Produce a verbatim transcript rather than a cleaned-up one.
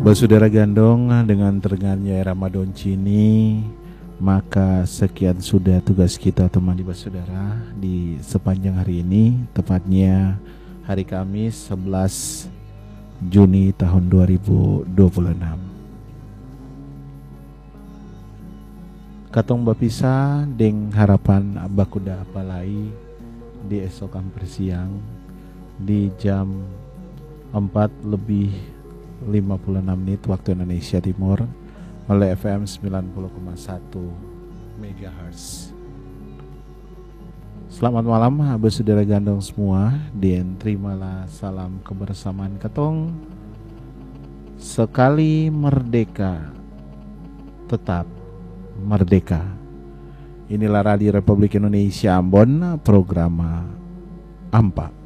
Saudara gandong, dengan terdengarnya Ramadan Cini, maka sekian sudah tugas kita temani saudara di sepanjang hari ini, tepatnya hari Kamis sebelas Juni tahun dua ribu dua puluh enam. Katong bapisa deng harapan bakuda apalai di esokan persiang di jam empat lebih lima puluh enam menit waktu Indonesia Timur oleh F M sembilan puluh koma satu megahertz. Selamat malam saudara gandong semua, dan terimalah salam kebersamaan ketong. Sekali merdeka, tetap merdeka. Inilah Radio Republik Indonesia Ambon, program Ampa.